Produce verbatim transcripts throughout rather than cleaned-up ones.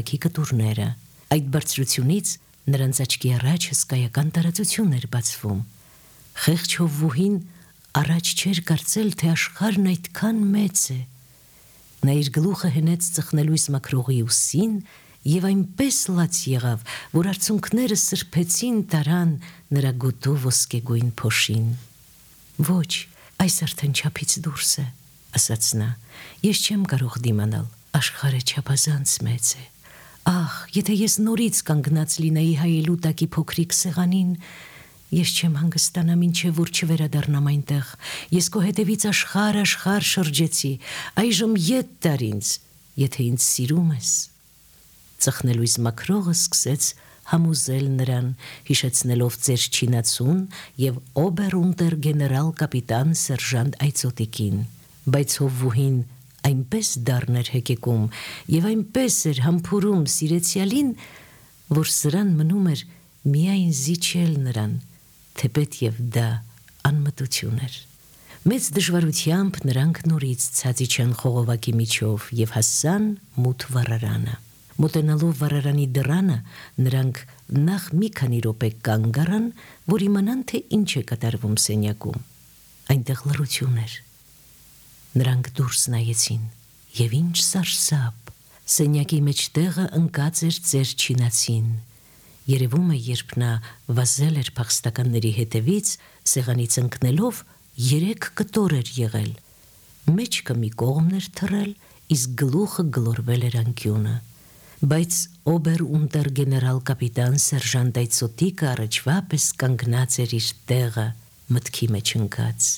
քաղաքի կտուրները։ Այդ բարձրությունից նրանց աչքի առաջ հսկայական տարածություն էր բացվում։ Խեղճ հովվուհին առաջ չէր կարծել, թե աշխարհն այդքան մեծ է։ Նա իր գլուխը հնեց ծխնելույս մաքրողի ուսին և այնպես լաց եղավ, որ արցունքները սրբեցին տարան նրա գոտու ոսկեգույն փոշին։ Ոչ, այս արդեն չափից դուրս է, ասաց նա, ես չեմ կարող դիմանալ, աշխարհը չափազանց մեծ է։ Ահ, եթե ես նորից կանգնած լինեի հայելու տակի փոքրիկ սեղանին, ես չեմ հանգստանա, մինչև որ չվերադառնամ այնտեղ։ Ես քո հետևից աշխարհ աշխարհ շրջեցի, այժմ ետ տար ինձ, եթե ինձ սիրում ես։ Ծխնելույս մաքրողը սկսեց համոզել նրան, հիշեցնելով ծեր չինացուն և օբերունտեր գեներալ կապիտան սերժանտ Այծոտիկին, բայց հովվուհին այնպես դառն էր հեկեկում և այնպես էր համբուրում սիրեցյալին, որ սրան մնում էր միայն զիջել նրան, թեպետև դա անմտություն էր։ Մեծ դժվարությամբ նրանք նորից ցած իջան խողովակի միջով և հասան մութ վառարանը։ Մոտենալով վառարանի դռանը, նրանք նախ մի քանի րոպե կանգ առան, որ իմանան, թե ինչ է կատարվում սենյակում։ Այնտեղ լռություն էր։ Նրանք դուրս նայեցին, և ինչ սարսափ, սենյակի մեջտեղը ընկած էր ծեր չինացին։ Երևում է, երբ նա վազել էր փախստականների հետևից, սեղանից ընկնելով, երեք կտոր էր եղել։ Մեջքը մի կողմն էր թռել, իսկ գլուխը գլորվել էր անկյունը։ Բայց օբերունտեր գեներալ կապիտան սերժանտ Այծոտիկը առաջվա պես կանգնած էր իր տեղը, մտքի մեջ ընկած։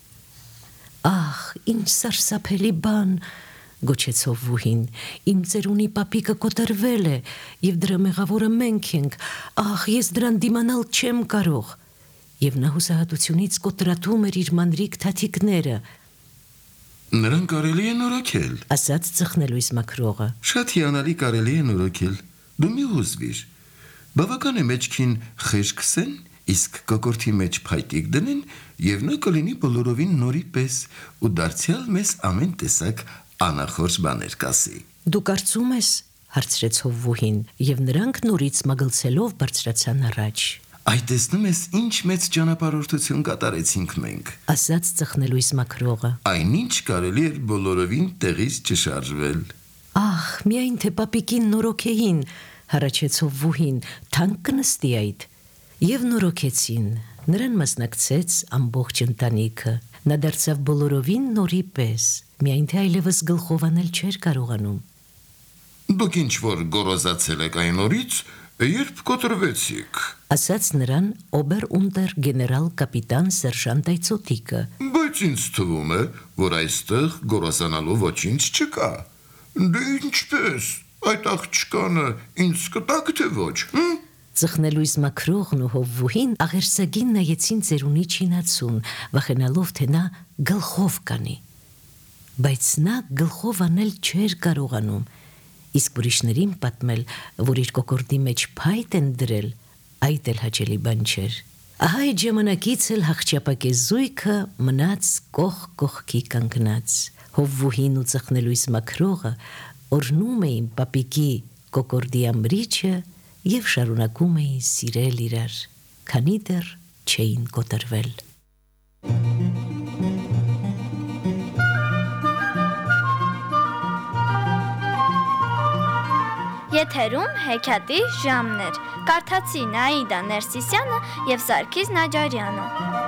Ահ, ինչ սարսափելի բան, գոչեց հովվուհին, իմ ծերունի պապիկը կոտրվել է, և դրա մեղավորը մենք ենք, ահ, ես դրան դիմանալ չեմ կարող։ Եվ նա հուսահատությունից կոտրատում էր իր մանրիկ թաթիկները։ Նրան կարելի է նորոգել, ասաց ծխնելույս մաքրողը։ Շատ հիանալի կարելի է նորոգել, դու մի հուզվիր։ Բավական է մեջքին խեժ քսեն, իսկ կոկորդի մեջ փայտիկ դնեն, և նա կլինի բոլորովին նորի պես, ու դարձյալ մեզ ամեն տեսակ անախորժ բաներ կասի։ Դու կարծում ես, հարցրեց հովվուհին, և նրանք նորից մագլցելով բարձրացան առաջ։ Այ տեսնում ես, ինչ մեծ ճանապարհորդություն կատարեցինք մենք, ասաց ծխնելույս մաքրողը։ Այնինչ կարելի էր բոլորովին տեղից չշարժվել։ Ահ, միայն թե պապիկին նորոգեին, հառաչեց հովվուհին, թանկ կնստի այդ։ Եվ նորոգեցին, նրան մասնակցեց ամբողջ ընտանիքը։ Նա դարձավ բոլորովին նորի պես, միայն թե այլևս գլխով անել չէր կարողանում։ Դուք ինչ որ գոռոզացել եք այն օրից, երբ կոտրվեցիք, ասաց նրան օբերունտեր գեներալ կապիտան սերժանտ Այծոտիկը։ Բայց ինձ թվում է, որ այստեղ գոռոզանալու ոչինչ չկա։ Դե ինչպես, այդ աղջկանը ինձ կտաք թե ոչ, հմ։ Ծխնելույս մաքրողն ու հովվուհին աղերսագին նայեցին ծերունի չինացուն, վախենալով, թե նա գլխով կանի։ Բայց նա գլխով անել չէր կարողանում, իսկ ուրիշներին պատմել, որ իր կոկորդի մեջ փայտ են դրել, այդ էլ հաճելի բան չէր։ Ահա այդ ժամանակից էլ հախճապակե զույգը մնաց կողք կողքի կանգնած։ Հովվուհին ու ծխնելույս մաքրողը օրհնում էին պապիկի կոկորդի ամրիչը և շարունակում էին սիրել իրար, քանի դեռ չէին կոտրվել։ Եթերում հեքիաթի ժամն էր։ Կարդացին Աիդա Ներսիսյանը և Սարգիս Նաջարյանը։